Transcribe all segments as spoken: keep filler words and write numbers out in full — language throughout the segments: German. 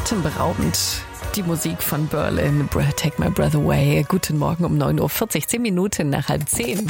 Atemberaubend. Die Musik von Berlin, Take My Breath Away. Guten Morgen um neun Uhr vierzig, zehn Minuten nach halb zehn.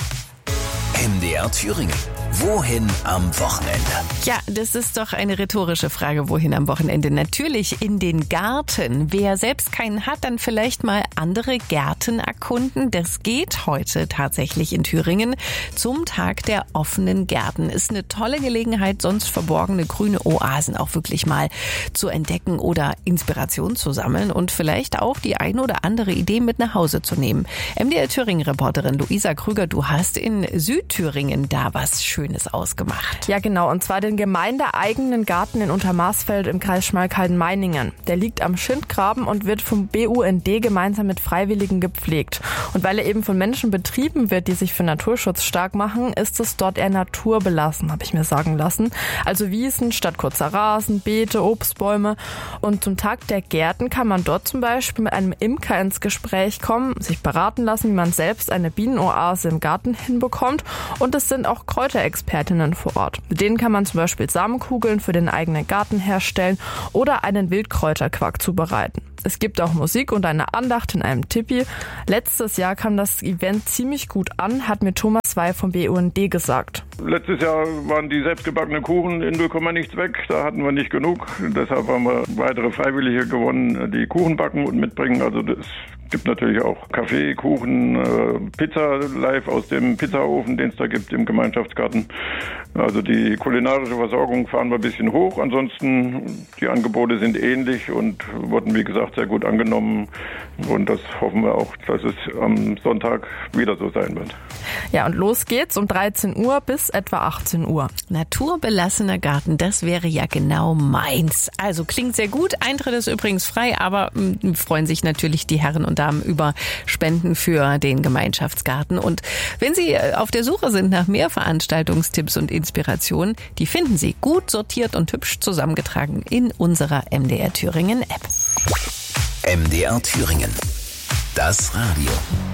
M D R Thüringen. Wohin am Wochenende? Ja, das ist doch eine rhetorische Frage. Wohin am Wochenende? Natürlich in den Garten. Wer selbst keinen hat, dann vielleicht mal andere Gärten erkunden. Das geht heute tatsächlich in Thüringen zum Tag der offenen Gärten. Ist eine tolle Gelegenheit, sonst verborgene grüne Oasen auch wirklich mal zu entdecken oder Inspiration zu sammeln und vielleicht auch die ein oder andere Idee mit nach Hause zu nehmen. M D R Thüringen-Reporterin Luisa Krüger, du hast in Südthüringen da was Schönes ausgemacht. Ja, genau. Und zwar den gemeindeeigenen Garten in Untermaßfeld im Kreis Schmalkalden-Meiningen. Der liegt am Schindgraben und wird vom B U N D gemeinsam mit Freiwilligen gepflegt. Und weil er eben von Menschen betrieben wird, die sich für Naturschutz stark machen, ist es dort eher naturbelassen, habe ich mir sagen lassen. Also Wiesen statt kurzer Rasen, Beete, Obstbäume. Und zum Tag der Gärten kann man dort zum Beispiel mit einem Imker ins Gespräch kommen, sich beraten lassen, wie man selbst eine Bienenoase im Garten hinbekommt. Und es sind auch Kräuterexpertinnen vor Ort. Mit denen kann man zum Beispiel Samenkugeln für den eigenen Garten herstellen oder einen Wildkräuterquark zubereiten. Es gibt auch Musik und eine Andacht in einem Tipi. Letztes Jahr kam das Event ziemlich gut an, hat mir Thomas Wey vom B U N D gesagt. Letztes Jahr waren die selbstgebackenen Kuchen in null Komma nichts weg. Da hatten wir nicht genug. Deshalb haben wir weitere Freiwillige gewonnen, die Kuchen backen und mitbringen. Also das gibt natürlich auch Kaffee, Kuchen, Pizza live aus dem Pizzaofen, den es da gibt im Gemeinschaftsgarten. Also die kulinarische Versorgung fahren wir ein bisschen hoch. Ansonsten, die Angebote sind ähnlich und wurden, wie gesagt, sehr gut angenommen. Und das hoffen wir auch, dass es am Sonntag wieder so sein wird. Ja, und los geht's um dreizehn Uhr bis etwa achtzehn Uhr. Naturbelassener Garten, das wäre ja genau meins. Also klingt sehr gut. Eintritt ist übrigens frei, aber mh, freuen sich natürlich die Herren und Damen über Spenden für den Gemeinschaftsgarten. Und wenn Sie auf der Suche sind nach mehr Veranstaltungstipps und Inspirationen, die finden Sie gut sortiert und hübsch zusammengetragen in unserer M D R Thüringen App. M D R Thüringen. Das Radio.